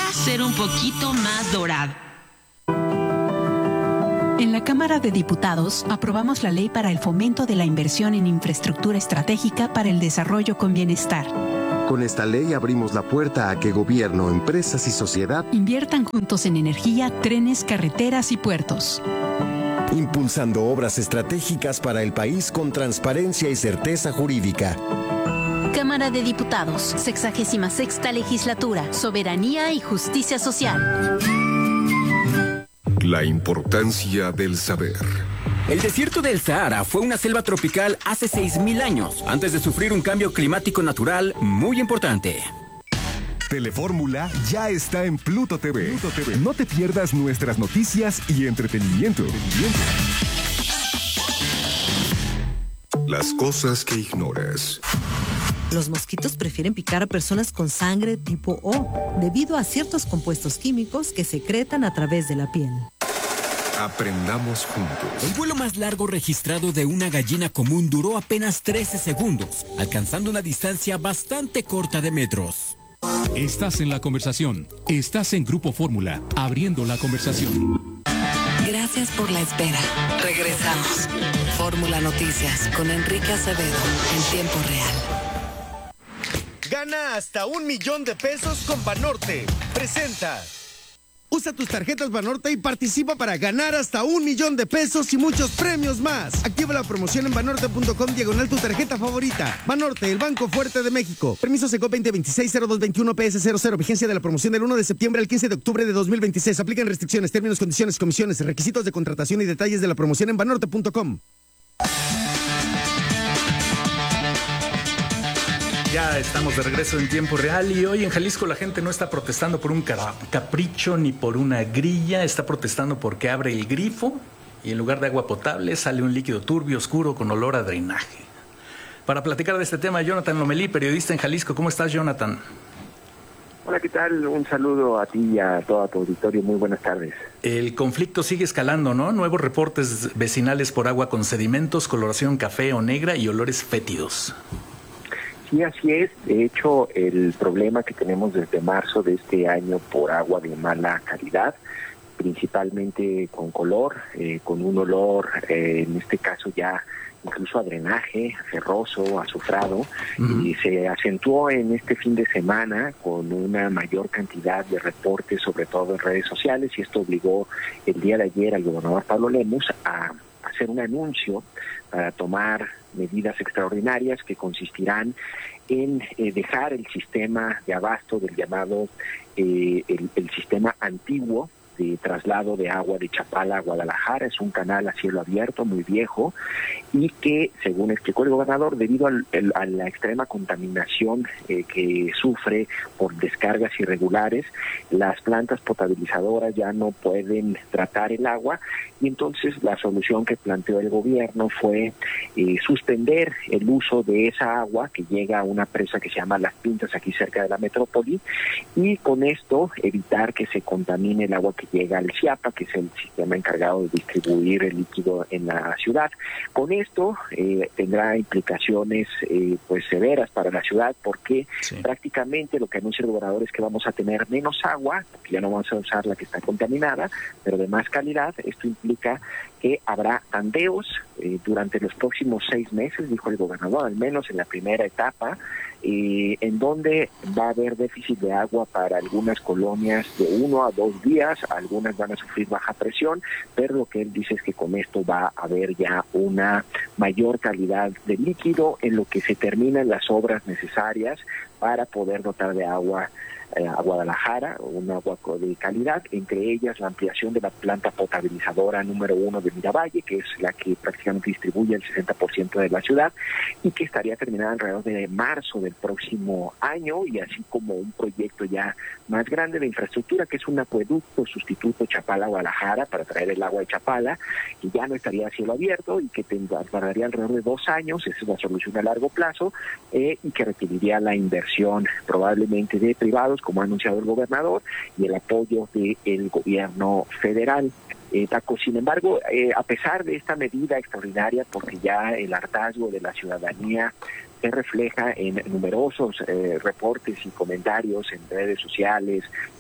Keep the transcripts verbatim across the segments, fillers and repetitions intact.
ser un poquito más dorado. En la Cámara de Diputados aprobamos la ley para el fomento de la inversión en infraestructura estratégica para el desarrollo con bienestar. Con esta ley abrimos la puerta a que gobierno, empresas y sociedad inviertan juntos en energía, trenes, carreteras y puertos. Impulsando obras estratégicas para el país con transparencia y certeza jurídica. Cámara de Diputados, sexagésima sexta legislatura, soberanía y justicia social. La importancia del saber. El desierto del Sahara fue una selva tropical hace seis mil años, antes de sufrir un cambio climático natural muy importante. Telefórmula ya está en Pluto T V. Pluto T V. No te pierdas nuestras noticias y entretenimiento. Las cosas que ignoras. Los mosquitos prefieren picar a personas con sangre tipo O, debido a ciertos compuestos químicos que secretan a través de la piel. Aprendamos juntos. El vuelo más largo registrado de una gallina común duró apenas trece segundos, alcanzando una distancia bastante corta de metros. Estás en la conversación. Estás en Grupo Fórmula, abriendo la conversación. Gracias por la espera. Regresamos. Fórmula Noticias con Enrique Acevedo en tiempo real. Gana hasta un millón de pesos con Banorte. Presenta. Usa tus tarjetas Banorte y participa para ganar hasta un millón de pesos y muchos premios más. Activa la promoción en banorte punto com diagonal tu tarjeta favorita. Banorte, el Banco Fuerte de México. Permiso Secop veinte veintiséis cero dos veintiuno P S cero cero. Vigencia de la promoción del uno de septiembre al quince de octubre de dos mil veintiséis. Aplican restricciones, términos, condiciones, comisiones, requisitos de contratación y detalles de la promoción en banorte punto com. Ya estamos de regreso en tiempo real y hoy en Jalisco la gente no está protestando por un capricho ni por una grilla, está protestando porque abre el grifo y en lugar de agua potable sale un líquido turbio, oscuro, con olor a drenaje. Para platicar de este tema, Jonathan Lomelí, periodista en Jalisco. ¿Cómo estás, Jonathan? Hola, ¿qué tal? Un saludo a ti y a todo tu auditorio. Muy buenas tardes. El conflicto sigue escalando, ¿no? Nuevos reportes vecinales por agua con sedimentos, coloración café o negra y olores fétidos. Sí, así es. De hecho, el problema que tenemos desde marzo de este año por agua de mala calidad, principalmente con color, eh, con un olor, eh, en este caso ya incluso a drenaje, ferroso, azufrado, uh-huh. y se acentuó en este fin de semana con una mayor cantidad de reportes, sobre todo en redes sociales, y esto obligó el día de ayer al gobernador Pablo Lemus a hacer un anuncio para tomar medidas extraordinarias que consistirán en eh, dejar el sistema de abasto del llamado eh, el, el sistema antiguo de traslado de agua de Chapala a Guadalajara. Es un canal a cielo abierto muy viejo y que, según explicó el gobernador, debido al, el, a la extrema contaminación eh, que sufre por descargas irregulares, las plantas potabilizadoras ya no pueden tratar el agua, y entonces la solución que planteó el gobierno fue eh, suspender el uso de esa agua que llega a una presa que se llama Las Pintas, aquí cerca de la metrópoli, y con esto evitar que se contamine el agua que llega al CIAPA, que es el sistema encargado de distribuir el líquido en la ciudad. Con esto eh, tendrá implicaciones eh, pues severas para la ciudad, porque sí. prácticamente lo que anuncia el gobernador es que vamos a tener menos agua, porque ya no vamos a usar la que está contaminada, pero de más calidad. Esto implica que habrá tandeos eh, durante los próximos seis meses, dijo el gobernador, al menos en la primera etapa, eh, en donde va a haber déficit de agua para algunas colonias de uno a dos días, algunas van a sufrir baja presión, pero lo que él dice es que con esto va a haber ya una mayor calidad de líquido en lo que se terminan las obras necesarias para poder dotar de agua a Guadalajara, un agua de calidad, entre ellas la ampliación de la planta potabilizadora número uno de Miravalle, que es la que prácticamente distribuye el sesenta por ciento de la ciudad, y que estaría terminada alrededor de marzo del próximo año, y así como un proyecto ya más grande de infraestructura, que es un acueducto sustituto Chapala-Guadalajara para traer el agua de Chapala, que ya no estaría a cielo abierto y que tardaría alrededor de dos años, esa es la solución a largo plazo, eh, y que requeriría la inversión probablemente de privados, como ha anunciado el gobernador, y el apoyo del gobierno federal. Eh, Taco, sin embargo, eh, a pesar de esta medida extraordinaria, porque ya el hartazgo de la ciudadanía se refleja en numerosos eh, reportes y comentarios en redes sociales,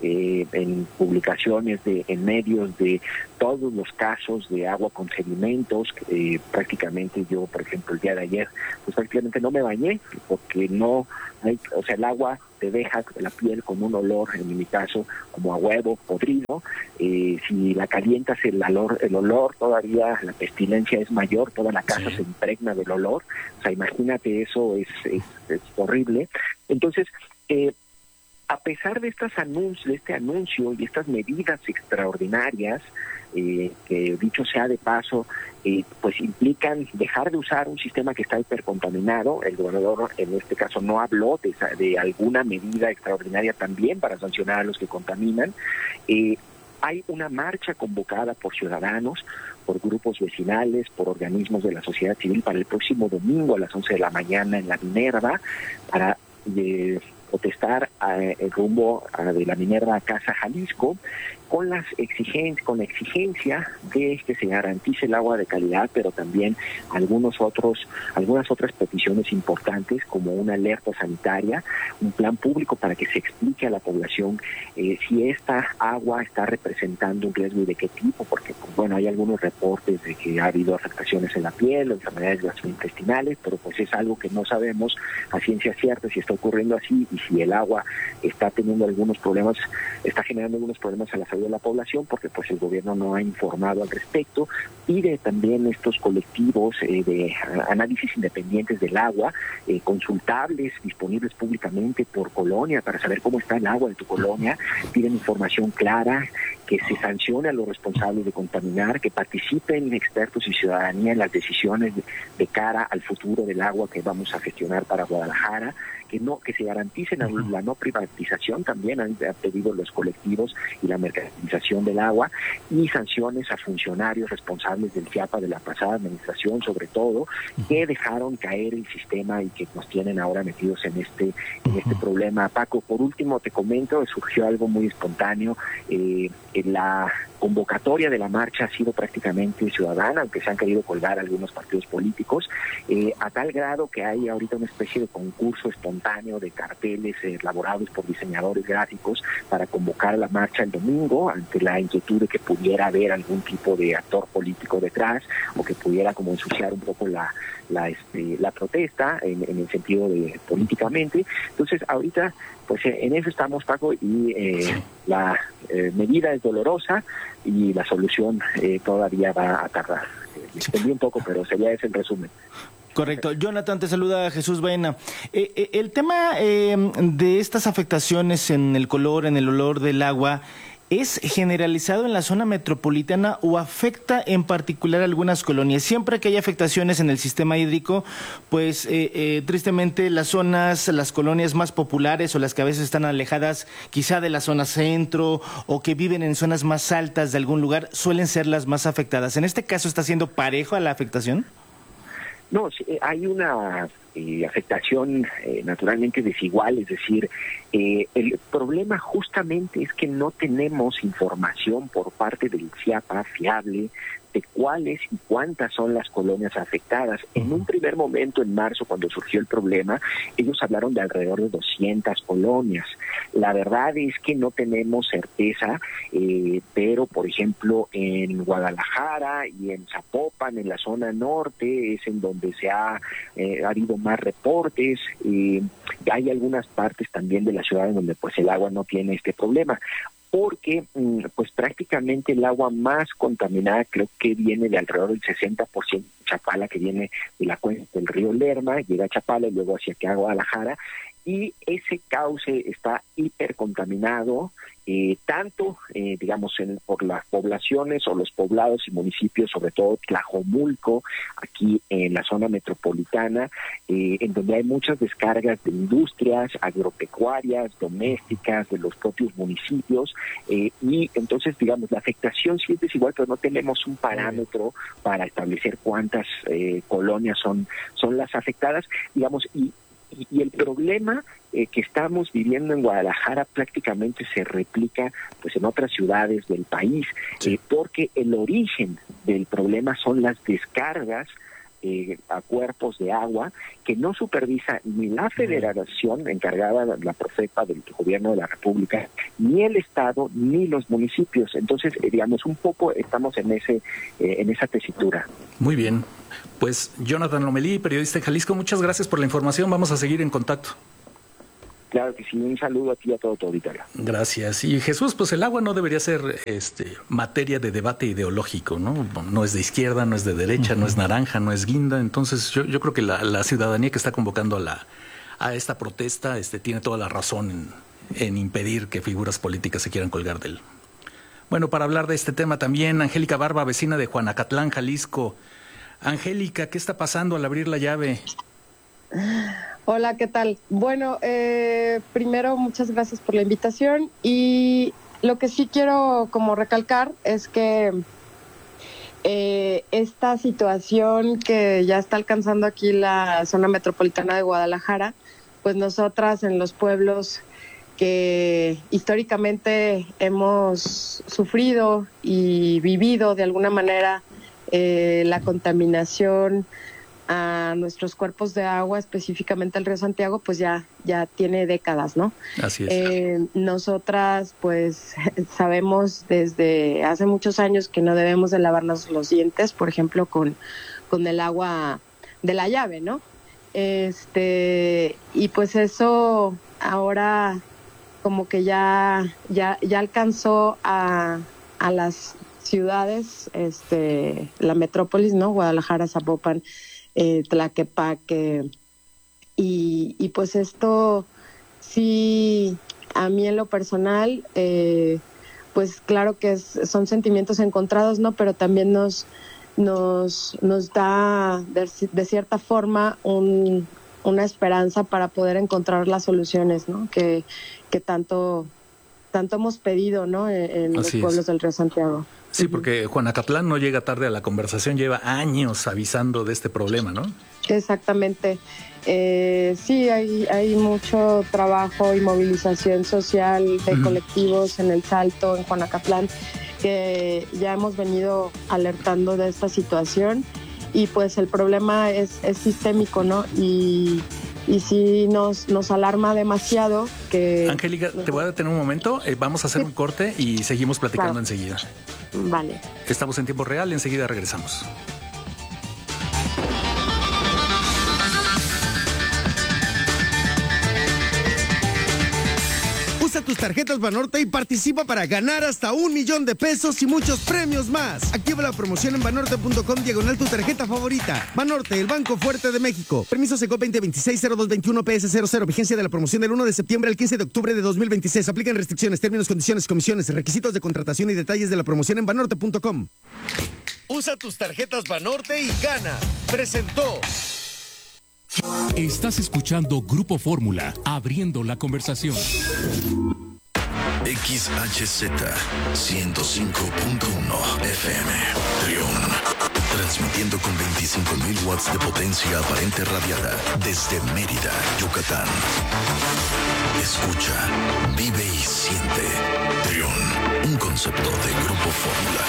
eh, en publicaciones, de, en medios, de todos los casos de agua con sedimentos. Eh, prácticamente yo, por ejemplo, el día de ayer, pues prácticamente no me bañé porque no hay, o sea, el agua te deja la piel con un olor, en mi caso, como a huevo podrido. Eh, si la calientas, el olor, el olor todavía, la pestilencia es mayor, toda la casa sí. se impregna del olor. O sea, imagínate, eso es, es, es horrible. Entonces, eh, a pesar de estas anuncios, de este anuncio y estas medidas extraordinarias, eh, que dicho sea de paso, eh, pues implican dejar de usar un sistema que está hipercontaminado. El gobernador en este caso no habló de, de alguna medida extraordinaria también para sancionar a los que contaminan. Eh, hay una marcha convocada por ciudadanos, por grupos vecinales, por organismos de la sociedad civil para el próximo domingo a las once de la mañana en la Minerva, para eh, protestar eh, el rumbo a, de la Minerva a Casa Jalisco, con las exigencias, con la exigencia de que se garantice el agua de calidad, pero también algunos otros, algunas otras peticiones importantes, como una alerta sanitaria, un plan público para que se explique a la población eh, si esta agua está representando un riesgo y de qué tipo, porque pues, bueno, hay algunos reportes de que ha habido afectaciones en la piel o enfermedades gastrointestinales, pero pues es algo que no sabemos a ciencia cierta si está ocurriendo así, y si el agua está teniendo algunos problemas, está generando algunos problemas a la salud de la población, porque pues el gobierno no ha informado al respecto. Pide también estos colectivos eh, de análisis independientes del agua, eh, consultables, disponibles públicamente por colonia, para saber cómo está el agua de tu colonia. Piden información clara, que se sancione a los responsables de contaminar, que participen expertos y ciudadanía en las decisiones de, de cara al futuro del agua que vamos a gestionar para Guadalajara, que no que se garantice la, la no privatización, también han, han pedido los colectivos, y la mercantilización del agua, y sanciones a funcionarios responsables del CIAPA de la pasada administración, sobre todo, que dejaron caer el sistema y que nos tienen ahora metidos en este en este problema. Paco, por último te comento, surgió algo muy espontáneo. eh, en la convocatoria de la marcha ha sido prácticamente ciudadana, aunque se han querido colgar algunos partidos políticos, eh, a tal grado que hay ahorita una especie de concurso espontáneo de carteles eh, elaborados por diseñadores gráficos para convocar a la marcha el domingo, ante la inquietud de que pudiera haber algún tipo de actor político detrás, o que pudiera como ensuciar un poco la la este, la protesta en, en el sentido de políticamente. Entonces ahorita pues en eso estamos, Paco, y eh, la eh, medida es dolorosa y la solución eh, todavía va a tardar. Eh, me extendí un poco, pero sería ese el resumen. Correcto. Jonathan, te saluda Jesús Baena. Eh, eh, el tema eh, de estas afectaciones en el color, en el olor del agua, ¿es generalizado en la zona metropolitana o afecta en particular a algunas colonias? Siempre que hay afectaciones en el sistema hídrico, pues eh, eh, tristemente las zonas, las colonias más populares o las que a veces están alejadas quizá de la zona centro o que viven en zonas más altas de algún lugar, suelen ser las más afectadas. ¿En este caso está siendo parejo a la afectación? No, hay una eh, afectación eh, naturalmente desigual, es decir, eh, el problema justamente es que no tenemos información por parte del CIAPA fiable de cuáles y cuántas son las colonias afectadas. En un primer momento, en marzo, cuando surgió el problema, ellos hablaron de alrededor de doscientas colonias. La verdad es que no tenemos certeza, eh, pero, por ejemplo, en Guadalajara y en Zapopan, en la zona norte, es en donde se ha, eh, ha habido más reportes. Eh, hay algunas partes también de la ciudad en donde pues el agua no tiene este problema, porque pues prácticamente el agua más contaminada creo que viene de alrededor del sesenta por ciento de Chapala, que viene de la cuenca del río Lerma, llega a Chapala y luego hacia acá a Guadalajara, y ese cauce está hipercontaminado, eh, tanto, eh, digamos, en, por las poblaciones o los poblados y municipios, sobre todo Tlajomulco, aquí en la zona metropolitana, eh, en donde hay muchas descargas de industrias agropecuarias, domésticas, de los propios municipios, eh, y entonces, digamos, la afectación sí es desigual, pero no tenemos un parámetro para establecer cuántas eh, colonias son, son las afectadas, digamos, y Y, y el problema eh, que estamos viviendo en Guadalajara prácticamente se replica pues en otras ciudades del país, sí. eh, porque el origen del problema son las descargas eh, a cuerpos de agua que no supervisa ni la federación encargada, la Profepa del Gobierno de la República, ni el Estado, ni los municipios. Entonces, eh, digamos, un poco estamos en ese eh, en esa tesitura. Muy bien. Pues Jonathan Lomelí, periodista en Jalisco, muchas gracias por la información. Vamos a seguir en contacto. Claro que sí, un saludo a ti y a todo tu auditorio. Gracias. Y Jesús, pues el agua no debería ser este, materia de debate ideológico, ¿no? No es de izquierda, no es de derecha, uh-huh. no es naranja, no es guinda. Entonces yo, yo creo que la, la ciudadanía que está convocando a, la, a esta protesta este, tiene toda la razón en, en impedir que figuras políticas se quieran colgar de él. Bueno, para hablar de este tema también, Angélica Barba, vecina de Juanacatlán, Jalisco. Angélica, ¿qué está pasando al abrir la llave? Hola, ¿qué tal? Bueno, eh, primero muchas gracias por la invitación y lo que sí quiero como recalcar es que eh, esta situación que ya está alcanzando aquí la zona metropolitana de Guadalajara, pues nosotras en los pueblos que históricamente hemos sufrido y vivido de alguna manera eh, la contaminación a nuestros cuerpos de agua, específicamente el río Santiago, pues ya ya tiene décadas, ¿no? Así es. Eh, nosotras, pues, sabemos desde hace muchos años que no debemos de lavarnos los dientes, por ejemplo, con, con el agua de la llave, ¿no? Este, y pues eso ahora como que ya, ya, ya alcanzó a, a las ciudades, este, la metrópolis, ¿no? Guadalajara, Zapopan, Eh, Tlaquepaque, y, y pues esto sí, a mí en lo personal, eh, pues claro que es, son sentimientos encontrados, ¿no? Pero también nos nos nos da de, de cierta forma un, una esperanza para poder encontrar las soluciones, ¿no? Que, que tanto tanto hemos pedido, ¿no? En, en los pueblos es. del río Santiago. Sí, porque Juanacatlán no llega tarde a la conversación, lleva años avisando de este problema, ¿no? Exactamente. Eh, sí, hay, hay mucho trabajo y movilización social de uh-huh. colectivos en El Salto, en Juanacatlán, que ya hemos venido alertando de esta situación y pues el problema es, es sistémico, ¿no? Y... y sí nos nos alarma demasiado que... Angélica, te voy a detener un momento, eh, vamos a hacer sí. un corte y seguimos platicando claro. enseguida. Vale. Estamos en tiempo real, enseguida regresamos. Usa tus tarjetas Banorte y participa para ganar hasta un millón de pesos y muchos premios más. Activa la promoción en banorte punto com diagonal tu tarjeta favorita. Banorte, el banco fuerte de México. Permiso Secop veinte veintiséis cero dos veintiuno P S cero cero. Vigencia de la promoción del uno de septiembre al quince de octubre de dos mil veintiséis. Aplican restricciones, términos, condiciones, comisiones, requisitos de contratación y detalles de la promoción en banorte punto com. Usa tus tarjetas Banorte y gana. Presentó. Estás escuchando Grupo Fórmula, abriendo la conversación. X H Z ciento cinco punto uno F M, Trión, transmitiendo con veinticinco mil watts de potencia aparente radiada desde Mérida, Yucatán. Escucha, vive y siente. Trión, un concepto de Grupo Fórmula.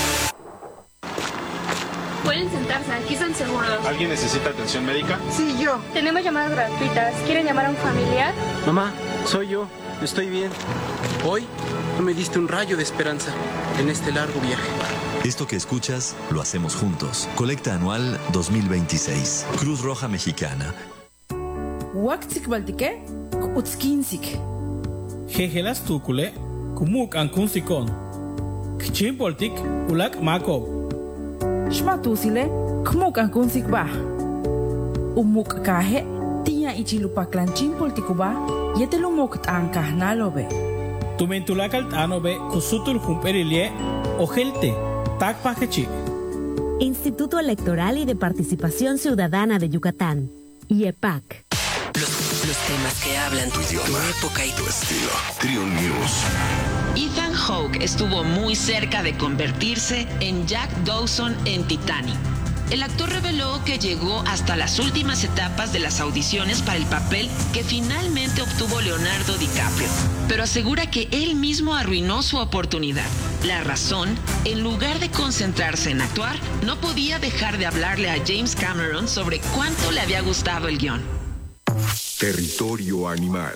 Pueden sentarse, aquí están seguros. ¿Alguien necesita atención médica? Sí, yo. Tenemos llamadas gratuitas. ¿Quieren llamar a un familiar? Mamá, soy yo. Estoy bien. Hoy tú me diste un rayo de esperanza en este largo viaje. Esto que escuchas, lo hacemos juntos. Colecta anual dos mil veintiséis. Cruz Roja Mexicana. Waktik baltike, utskinsik. Jejelas tukule, kumuk ankunsikon. Kchim poltik, ulak mako. Shmatusile, kmuk ankunsik bah. Umuk kahe, tiya ichilupak poltikuba, yetelumuk tankah nalobe. Tumentulakal tanobe, kusutul jumperilie, ojelte, takpakechi. Instituto Electoral y de Participación Ciudadana de Yucatán, I E P A C. Los, los temas que hablan tu idioma, tu época y tu estilo. Trión News. Ethan Hawke estuvo muy cerca de convertirse en Jack Dawson en Titanic. El actor reveló que llegó hasta las últimas etapas de las audiciones para el papel que finalmente obtuvo Leonardo DiCaprio, pero asegura que él mismo arruinó su oportunidad. La razón, en lugar de concentrarse en actuar, no podía dejar de hablarle a James Cameron sobre cuánto le había gustado el guión. Territorio animal.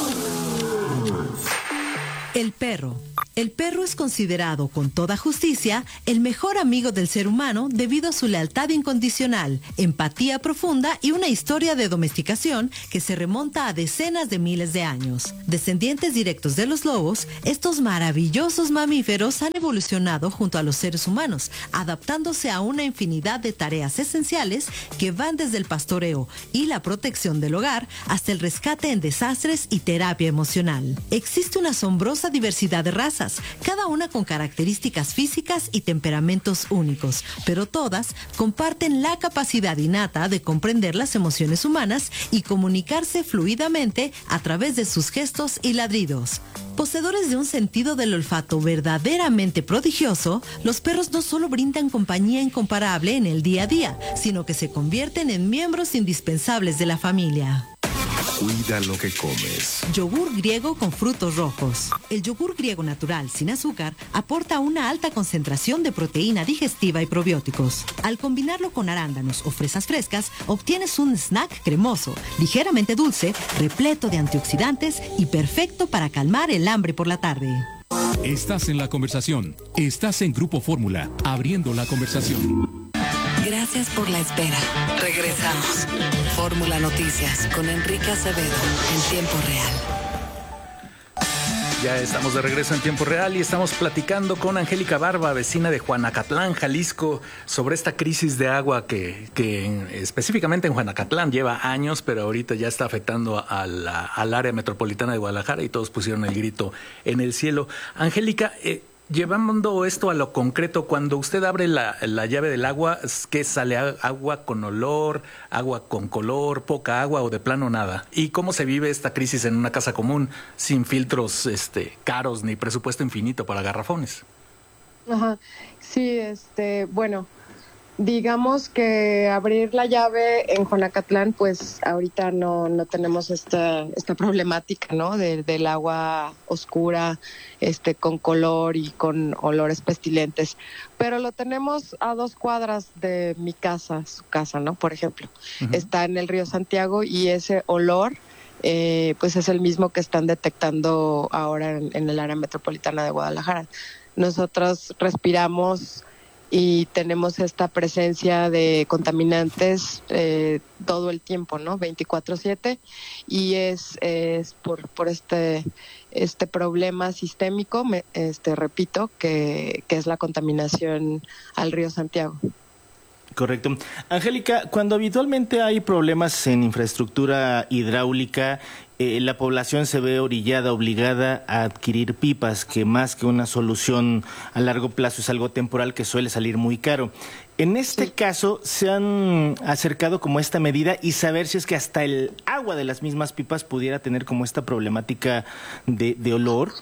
El perro. El perro es considerado con toda justicia el mejor amigo del ser humano debido a su lealtad incondicional, empatía profunda y una historia de domesticación que se remonta a decenas de miles de años. Descendientes directos de los lobos, estos maravillosos mamíferos han evolucionado junto a los seres humanos, adaptándose a una infinidad de tareas esenciales que van desde el pastoreo y la protección del hogar hasta el rescate en desastres y terapia emocional. Existe una asombrosa diversidad de razas, cada una con características físicas y temperamentos únicos, pero todas comparten la capacidad innata de comprender las emociones humanas y comunicarse fluidamente a través de sus gestos y ladridos. Poseedores de un sentido del olfato verdaderamente prodigioso, los perros no solo brindan compañía incomparable en el día a día, sino que se convierten en miembros indispensables de la familia. Cuida lo que comes. Yogur griego con frutos rojos. El yogur griego natural sin azúcar aporta una alta concentración de proteína digestiva y probióticos. Al combinarlo con arándanos o fresas frescas, obtienes un snack cremoso, ligeramente dulce, repleto de antioxidantes y perfecto para calmar el hambre por la tarde. Estás en la conversación. Estás en Grupo Fórmula, abriendo la conversación. Gracias por la espera. Regresamos. Fórmula Noticias con Enrique Acevedo en tiempo real. Ya estamos de regreso en tiempo real y estamos platicando con Angélica Barba, vecina de Juanacatlán, Jalisco, sobre esta crisis de agua que, que en, específicamente en Juanacatlán lleva años, pero ahorita ya está afectando a la, al área metropolitana de Guadalajara y todos pusieron el grito en el cielo. Angélica, eh, llevando esto a lo concreto, cuando usted abre la, la llave del agua, ¿qué sale? ¿Agua con olor, agua con color, poca agua o de plano nada? ¿Y cómo se vive esta crisis en una casa común sin filtros este, caros ni presupuesto infinito para garrafones? Ajá, sí, este, bueno, digamos que abrir la llave en Juanacatlán, pues ahorita no, no tenemos esta, esta problemática, ¿no? De, del agua oscura, este, con color y con olores pestilentes. Pero lo tenemos a dos cuadras de mi casa, su casa, ¿no? Por ejemplo, uh-huh. Está en el río Santiago y ese olor, eh, pues es el mismo que están detectando ahora en, en el área metropolitana de Guadalajara. Nosotros respiramos y tenemos esta presencia de contaminantes eh, todo el tiempo, ¿no? veinticuatro siete, y es, es por, por este, este problema sistémico, me, este, repito, que, que es la contaminación al río Santiago. Correcto. Angélica, cuando habitualmente hay problemas en infraestructura hidráulica, eh, la población se ve orillada, obligada a adquirir pipas, que más que una solución a largo plazo es algo temporal que suele salir muy caro. En este sí. caso, ¿se han acercado como esta medida y saber si es que hasta el agua de las mismas pipas pudiera tener como esta problemática de, de olor?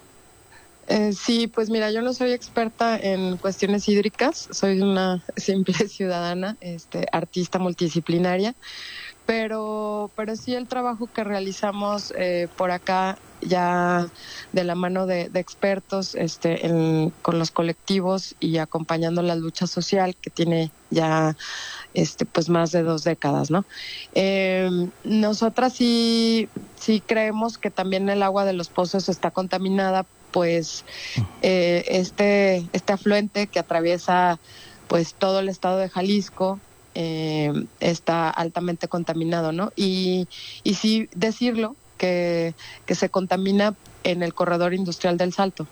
Eh, sí, pues mira, yo no soy experta en cuestiones hídricas, soy una simple ciudadana, este, artista multidisciplinaria, pero, pero sí el trabajo que realizamos eh, por acá, ya de la mano de, de expertos, este, en, con los colectivos y acompañando la lucha social que tiene ya, este, pues más de dos décadas, ¿no? Eh, nosotras sí, sí creemos que también el agua de los pozos está contaminada, pues eh, este este afluente que atraviesa pues todo el estado de Jalisco eh, está altamente contaminado, ¿no? Y, y sí decirlo que, que se contamina en el corredor industrial del Salto.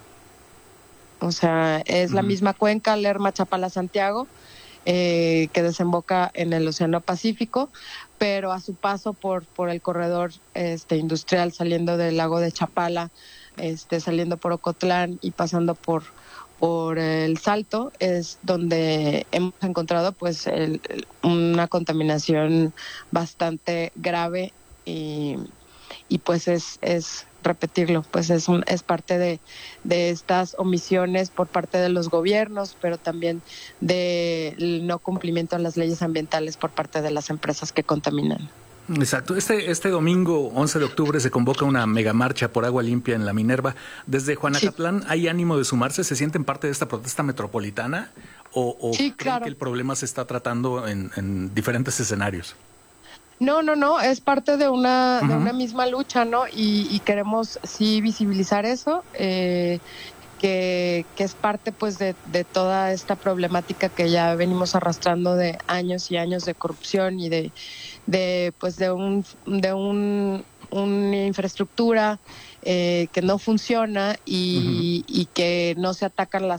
O sea, es uh-huh. la misma cuenca, Lerma, Chapala, Santiago, eh, que desemboca en el Océano Pacífico, pero a su paso por, por el corredor este, industrial saliendo del lago de Chapala, Este, saliendo por Ocotlán y pasando por por el Salto, es donde hemos encontrado pues el, el, una contaminación bastante grave y, y pues es es repetirlo, pues es un, es parte de, de estas omisiones por parte de los gobiernos, pero también del no cumplimiento de las leyes ambientales por parte de las empresas que contaminan. Exacto. Este, este domingo, once de octubre, se convoca una megamarcha por agua limpia en la Minerva. Desde Juanacatlán, sí. ¿Hay ánimo de sumarse? ¿Se sienten parte de esta protesta metropolitana? ¿O, o sí, creen claro. que el problema se está tratando en, en diferentes escenarios? No, no, no, es parte de una, uh-huh. de una misma lucha, ¿no? Y, y queremos sí visibilizar eso, eh, que, que es parte pues de, de toda esta problemática que ya venimos arrastrando de años y años de corrupción y de, de pues de un, de un, una infraestructura eh, que no funciona y, uh-huh. y que no se atacan las